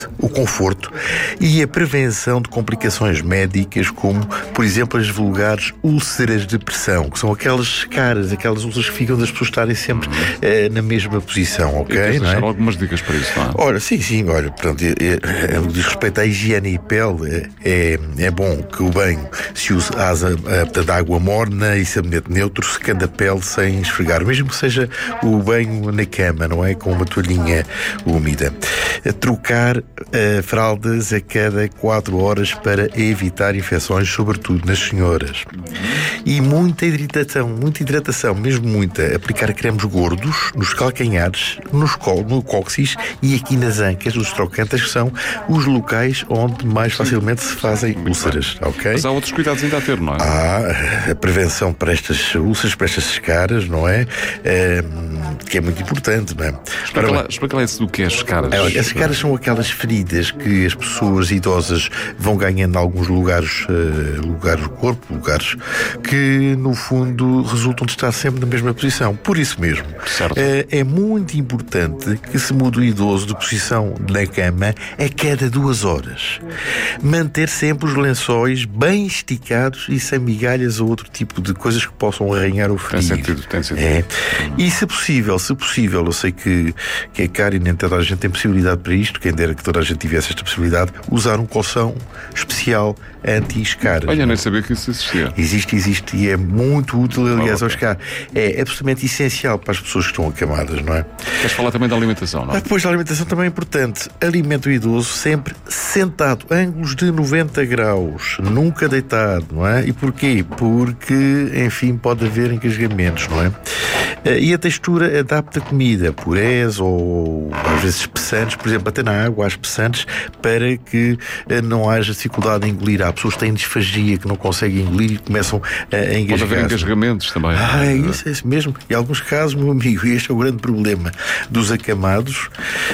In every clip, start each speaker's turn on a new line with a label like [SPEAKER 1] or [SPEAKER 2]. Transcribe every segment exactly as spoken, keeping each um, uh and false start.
[SPEAKER 1] o conforto e a prevenção de complicações médicas, como, por exemplo, as vulgares úlceras de pressão, que são aquelas caras, aquelas úlceras que ficam das pessoas estarem sempre uh, na mesma posição, ok?
[SPEAKER 2] E
[SPEAKER 1] não é?
[SPEAKER 2] algumas dicas para isso, não é?
[SPEAKER 1] Ora, sim, sim, olha, portanto, é, é, no que diz respeito à higiene e pele, é, é bom que o banho se use asa de água morna e sabonete neutro, secando a pele sem esfregar, mesmo que seja o banho na cama, não é? Com uma toalhinha úmida. Trocar uh, fraldas a cada quatro horas para evitar infecções, sobretudo nas senhoras. E muita hidratação, muita hidratação, mesmo muita. Aplicar cremes gordos nos calcanhares, nos col, no cóccix e aqui nas ancas, os trocantas, que são os locais onde mais facilmente se fazem úlceras, ok?
[SPEAKER 2] Mas há outros cuidados ainda a ter, não é?
[SPEAKER 1] Há a prevenção para estas úlceras, para estas caras, não é? é que é muito importante, não é?
[SPEAKER 2] Explica lá, explica lá isso do que é as caras.
[SPEAKER 1] É, as caras são aquelas feridas que as pessoas idosas vão ganhando em alguns lugares, uh, lugares do corpo, lugares que, no fundo, resultam de estar sempre na mesma posição. Por isso mesmo,
[SPEAKER 2] certo.
[SPEAKER 1] Uh, é muito importante que se mude o idoso de posição na cama a cada duas horas. Manter sempre os lençóis bem esticados e sem migalhas ou outro tipo de coisas que possam arranhar o frio.
[SPEAKER 2] Tem sentido, tem sentido.
[SPEAKER 1] É. E se possível, se possível, eu sei que, que é caro e nem toda a gente tem possibilidade para isto, quem dera que toda a gente tivesse esta possibilidade, usar um colchão especial anti-escaras.
[SPEAKER 2] Olha, nem sabia que isso existia.
[SPEAKER 1] Existe, existe e é muito útil, aliás,
[SPEAKER 2] oh, okay.
[SPEAKER 1] aos caras. É absolutamente essencial para as pessoas que estão acamadas, não é?
[SPEAKER 2] Queres falar também da alimentação, não é?
[SPEAKER 1] Ah, depois da alimentação também é importante. Alimenta o idoso sempre sentado, ângulos de noventa graus, nunca deitado, não é? E porquê? Porque, enfim, pode haver engasgamentos, não é? E a textura adapta a comida, purés ou às vezes espessantes, por exemplo, até na água há espessantes para que não haja dificuldade em engolir. Há pessoas que têm disfagia, que não conseguem engolir e começam a engasgar.
[SPEAKER 2] Pode haver engasgamentos também.
[SPEAKER 1] Ah, é isso, é isso mesmo. E em alguns casos, meu amigo, este é o grande problema dos acamados,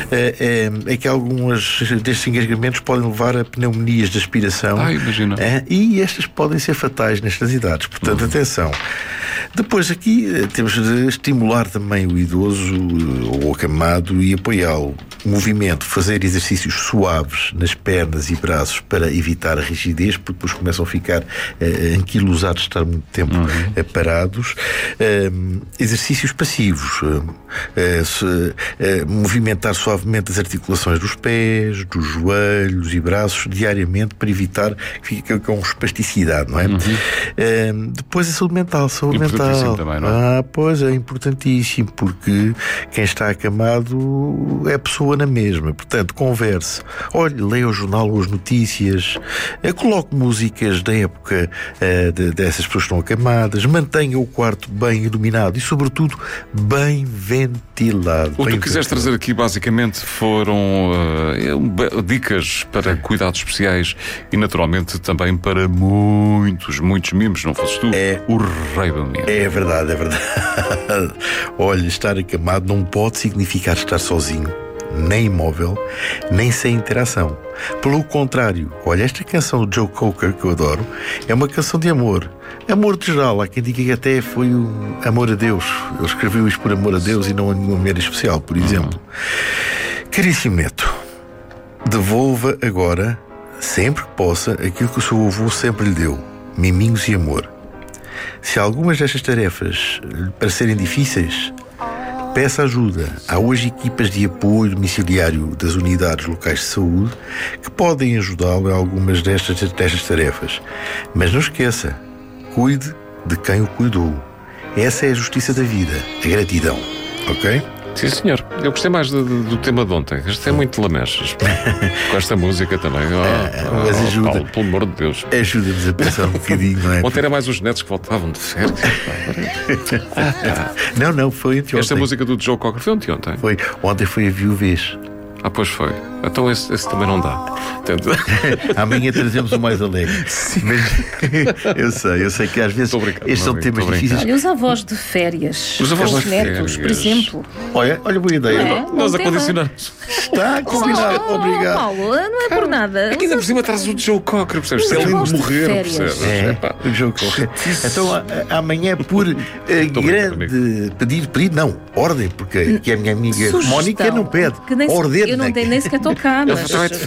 [SPEAKER 1] é, é, é que alguns destes engasgamentos podem levar a pneumonias de aspiração.
[SPEAKER 2] Ah, imagina.
[SPEAKER 1] É, e estas podem ser fatais nestas idades. Portanto, uhum. atenção. Depois aqui temos de estimular também o idoso ou acamado e apoiá-lo. Movimento, fazer exercícios suaves nas pernas e braços para evitar a rigidez, porque depois começam a ficar uh, anquilosados de estar muito tempo uhum. uh, parados. Uh, exercícios passivos, uh, uh, se, uh, movimentar suavemente as articulações dos pés, dos joelhos e braços diariamente para evitar que fique com espasticidade, não é? Uhum. Uh, depois a saúde mental, saúde mental.
[SPEAKER 2] Também, não é?
[SPEAKER 1] Ah, pois é importantíssimo, porque quem está acamado é pessoa na mesma. Portanto, converse, olhe, leia o jornal ou as notícias, eh, coloque músicas da época eh, de, dessas pessoas que estão acamadas, mantenha o quarto bem iluminado e, sobretudo, bem ventilado.
[SPEAKER 2] O que
[SPEAKER 1] bem
[SPEAKER 2] tu quiseste trazer aqui, basicamente, foram uh, dicas para cuidados especiais e, naturalmente, também para muitos, muitos mimos, não fosses tu,
[SPEAKER 1] é,
[SPEAKER 2] o rei do mimo.
[SPEAKER 1] É verdade, é verdade. Olha, estar acamado não pode significar estar sozinho, nem imóvel, nem sem interação. Pelo contrário, olha, esta canção do Joe Cocker, que eu adoro, é uma canção de amor. Amor de geral. Há quem diga que até foi um amor a Deus. Ele escreveu isto por amor a Deus e não a nenhuma mulher especial, por exemplo. Uhum. Caríssimo neto, devolva agora, sempre que possa, aquilo que o seu avô sempre lhe deu: miminhos e amor. Se algumas destas tarefas lhe parecerem difíceis, peça ajuda. Há hoje equipas de apoio domiciliário das unidades locais de saúde que podem ajudá-lo em algumas destas, destas tarefas. Mas não esqueça, cuide de quem o cuidou. Essa é a justiça da vida, a gratidão. Ok?
[SPEAKER 2] Sim, senhor. Eu gostei mais do, do, do tema de ontem. Este é muito lamechas. Com esta música também. Oh,
[SPEAKER 1] ah, mas
[SPEAKER 2] oh,
[SPEAKER 1] ajuda.
[SPEAKER 2] Paulo, pelo amor de Deus.
[SPEAKER 1] Ajuda-nos a pensar um bocadinho, não é?
[SPEAKER 2] Ontem era mais os netos que voltavam de férias.
[SPEAKER 1] ah, tá. Não, não, foi anteontem.
[SPEAKER 2] Esta música do Joe Cocker foi anteontem.
[SPEAKER 1] Foi. Ontem foi a viuvez.
[SPEAKER 2] Ah, pois foi. Então esse, esse também não dá. Tento...
[SPEAKER 1] Amanhã trazemos o mais alegre. Mas eu sei, eu sei que às vezes estes são temas difíceis.
[SPEAKER 3] Olha, os avós de férias,
[SPEAKER 2] os avós
[SPEAKER 3] os
[SPEAKER 2] de
[SPEAKER 3] netos,
[SPEAKER 2] férias.
[SPEAKER 3] Por exemplo.
[SPEAKER 1] Olha, olha, boa ideia.
[SPEAKER 3] É,
[SPEAKER 2] nós acondicionamos.
[SPEAKER 1] Está combinado,
[SPEAKER 3] oh,
[SPEAKER 1] obrigado.
[SPEAKER 3] Paulo, não é por nada.
[SPEAKER 2] Aqui ainda por cima traz o Joe Cocker, percebes? Se ele morrer, percebes?
[SPEAKER 1] É, o Joe Cocker. Então a, a, amanhã, por uh, grande pedido, pedido, não, ordem, porque que a minha amiga
[SPEAKER 3] Sugestão,
[SPEAKER 1] Mónica não pede.
[SPEAKER 3] Que nem
[SPEAKER 1] ordem.
[SPEAKER 3] Eu não tenho nem sequer estou cá,
[SPEAKER 2] Ele
[SPEAKER 3] mas.
[SPEAKER 2] vai de